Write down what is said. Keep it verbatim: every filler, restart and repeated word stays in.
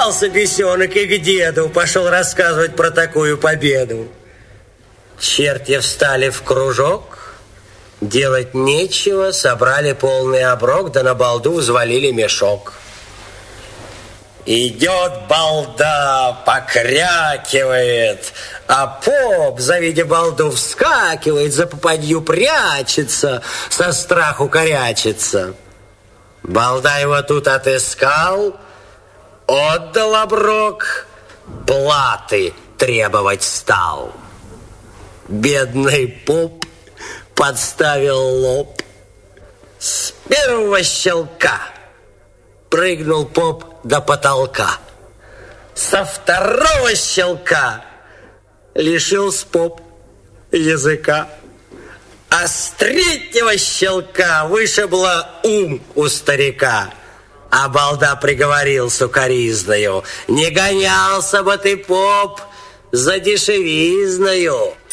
Сорвался бесенок и к деду пошел рассказывать про такую победу. Черти встали в кружок, делать нечего, собрали полный оброк, да на балду взвалили мешок. Идет балда, покрякивает, а поп, завидя балду, вскакивает, за попадью прячется, со страху корячится. Балда его тут отыскал, отдал оброк, платы требовать стал. Бедный поп подставил лоб. С первого щелка прыгнул поп до потолка. Со второго щелка лишился поп языка. А с третьего щелка вышибло ум у старика. А балда приговорил сукоризною: не гонялся бы ты, поп, за дешевизною.